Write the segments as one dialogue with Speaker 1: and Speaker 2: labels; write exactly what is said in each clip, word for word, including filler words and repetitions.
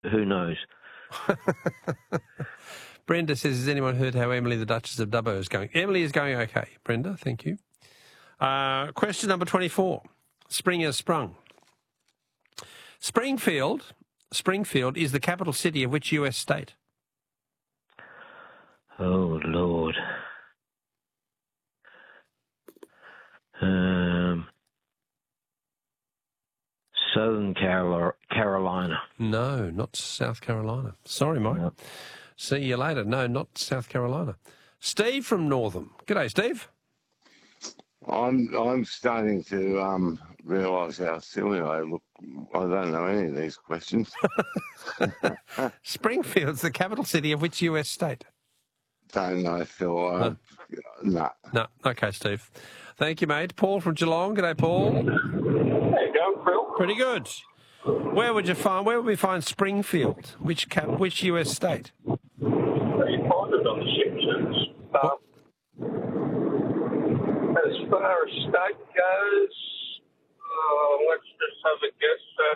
Speaker 1: who knows?
Speaker 2: Brenda says, has anyone heard how Emily the Duchess of Dubbo is going? Emily is going okay, Brenda, thank you. Uh, question number twenty-four. Spring has sprung. Springfield, Springfield is the capital city of which U S state?
Speaker 1: Oh, Lord. Um, Southern Carol- Carolina.
Speaker 2: No, not South Carolina. Sorry, Mike.
Speaker 1: No.
Speaker 2: See you later. No, not South Carolina. Steve from Northam. G'day, Steve.
Speaker 3: I'm I'm starting to um, realise how silly I look. I don't know any of these questions.
Speaker 2: Springfield's the capital city of which U S state?
Speaker 3: Don't know, Phil. Uh, no.
Speaker 2: No. Okay, Steve. Thank you, mate. Paul from Geelong. G'day, Paul.
Speaker 4: How you going, Phil?
Speaker 2: Pretty good. Where would you find? Where would we find Springfield? Which cap? Which U S state?
Speaker 4: You find it on the Simpsons. Um, as far as state goes, uh, let's just have a guess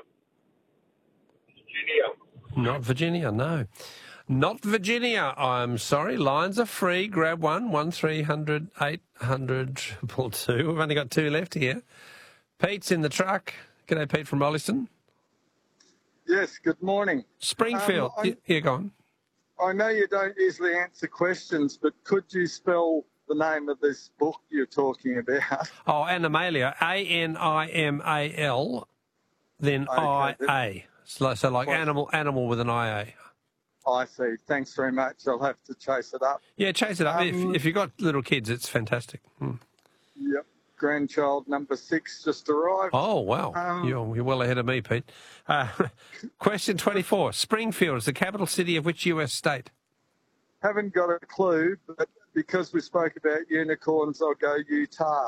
Speaker 4: at Virginia.
Speaker 2: Not Virginia, no. Not Virginia, I'm sorry. Lines are free. Grab one. one three hundred eight hundred triple two. We've only got two left here. Pete's in the truck. G'day, Pete from Rolleston.
Speaker 5: Yes, good morning.
Speaker 2: Springfield.
Speaker 5: Um, I,
Speaker 2: yeah, go on.
Speaker 5: I know you don't usually answer questions, but could you spell the name of this book you're talking about?
Speaker 2: Oh, Animalia. A N I M A L, then
Speaker 5: Okay,
Speaker 2: I A. So, so like animal, animal with an I A.
Speaker 5: I see. Thanks very much. I'll have to chase it up.
Speaker 2: Yeah, chase it up.
Speaker 5: Um,
Speaker 2: if, if you've got little kids, it's fantastic. Hmm.
Speaker 5: Yep. Grandchild number six just arrived.
Speaker 2: Oh, wow.
Speaker 5: Um,
Speaker 2: you're, you're well ahead of me, Pete. Uh, question twenty-four. Springfield is the capital city of which U S state?
Speaker 5: Haven't got a clue, but because we spoke about unicorns, I'll go Utah.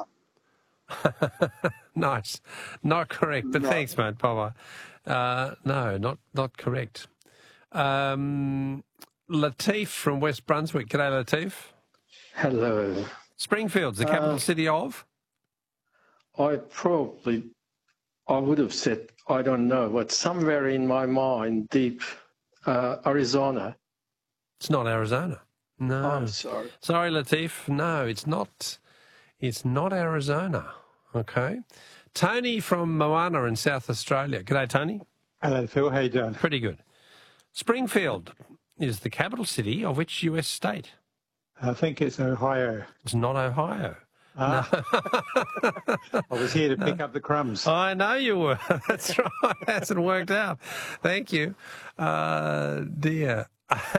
Speaker 2: Nice. Not correct, but
Speaker 5: No.
Speaker 2: thanks, mate. Bye-bye. Uh, no, not, not correct. Um, Latif from West Brunswick. G'day, Latif.
Speaker 6: Hello.
Speaker 2: Springfield's the capital
Speaker 6: Uh,
Speaker 2: city of?
Speaker 6: I probably, I would have said, I don't know, but somewhere in my mind, deep, uh, Arizona.
Speaker 2: It's not Arizona. No.
Speaker 6: I'm sorry.
Speaker 2: Sorry, Latif. No, it's not. It's not Arizona. Okay. Tony from Moana in South Australia. G'day, Tony.
Speaker 7: Hello, Phil. How you doing?
Speaker 2: Pretty good. Springfield is the capital city of which U S state?
Speaker 7: I think it's Ohio.
Speaker 2: It's not Ohio.
Speaker 7: Ah.
Speaker 2: No.
Speaker 7: I was here to pick up the crumbs.
Speaker 2: I know you were. That's right. It hasn't worked out. Thank you. Uh, dear.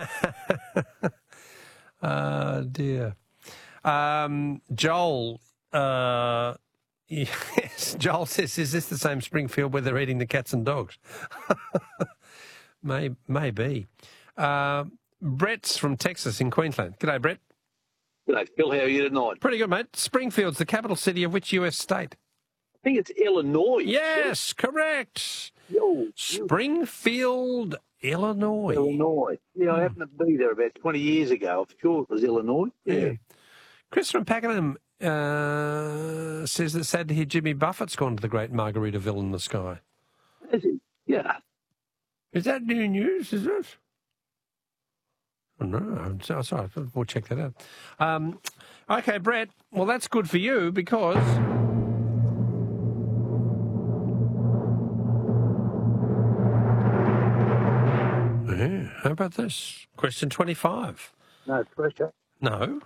Speaker 2: uh, dear. Um, Joel, uh, yes, Joel says, is this the same Springfield where they're eating the cats and dogs? May, maybe. Uh, Brett's from Texas in Queensland. G'day, Brett.
Speaker 8: G'day, Phil. How are you tonight?
Speaker 2: Pretty good, mate. Springfield's the capital city of which U S state?
Speaker 8: I think it's Illinois.
Speaker 2: Yes, correct.
Speaker 8: Yo,
Speaker 2: Springfield, Illinois.
Speaker 8: Illinois. Yeah, I happened to be there about twenty years ago. I'm sure it was Illinois. Yeah.
Speaker 2: Yeah. Chris from Pakenham uh, says that sad to hear Jimmy Buffett's gone to the great Margaritaville in the sky.
Speaker 8: Is it? Yeah.
Speaker 2: Is that new news, is it? Oh, no, I'm so- sorry, we'll check that out. Um, okay, Brett, well, that's good for you because... Yeah, how about this? Question twenty-five.
Speaker 8: No pressure.
Speaker 2: No.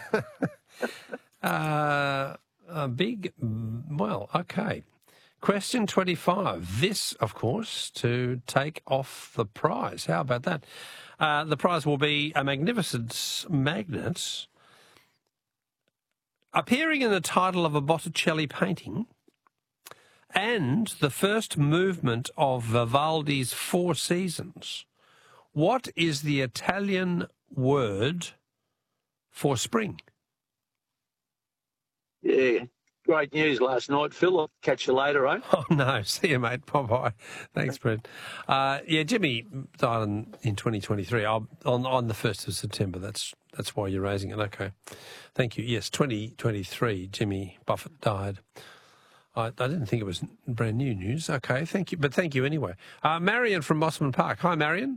Speaker 2: uh, a big, well, okay. Question twenty-five. This, of course, to take off the prize. How about that? Uh, the prize will be a magnificent magnet appearing in the title of a Botticelli painting and the first movement of Vivaldi's Four Seasons. What is the Italian word for spring?
Speaker 8: Yeah. Great news last night, Phil. I'll catch you later, eh?
Speaker 2: Oh, no. See you, mate. Bye-bye. Thanks, Brett. Uh, yeah, Jimmy died in, in twenty twenty-three, I'll, on, on the first of September. That's that's why you're raising it. Okay. Thank you. Yes, twenty twenty-three, Jimmy Buffett died I, I didn't think it was brand new news. Okay, thank you. But thank you anyway. Uh, Marion from Mosman Park. Hi, Marion.